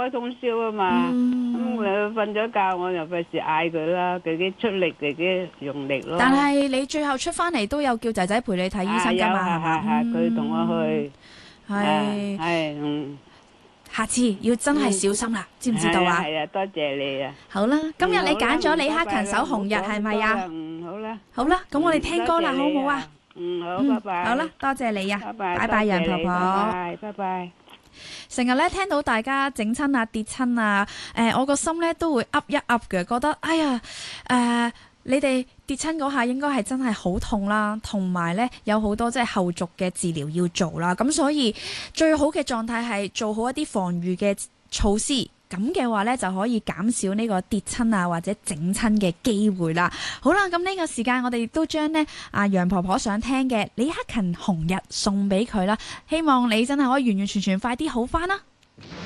開通宵啊嘛。咁你瞓咗覺，我又費事嗌佢啦，自己出力，自己用力咯。 但係你最後出翻嚟都有叫仔仔陪你睇醫生噶嘛？係嘛？ 佢同我去。 係。下次要真係小心啦，知唔知道啊？ 係啊，多謝你啊。 好啦，今日你揀咗李克勤守紅日係咪啊？ 好啦。 好啦，咁我哋聽歌啦，好唔好啊？ 好，拜拜。 好啦，多謝你啊，拜拜，楊婆婆。 拜拜。 成日咧聽到大家整親啊、跌親啊，我個心咧都會噏一噏嘅，覺得哎呀，你哋跌親嗰下應該係真係好痛啦，同埋咧有好多即係後續嘅治療要做啦，咁所以最好嘅狀態係做好一啲防禦嘅措施，咁嘅話咧就可以減少呢個跌親啊或者整親嘅機會啦。好啦，咁呢個時間我哋亦都將呢楊婆婆想聽嘅李克勤紅日送俾佢啦，希望你真係可以完完全全快啲好返啦。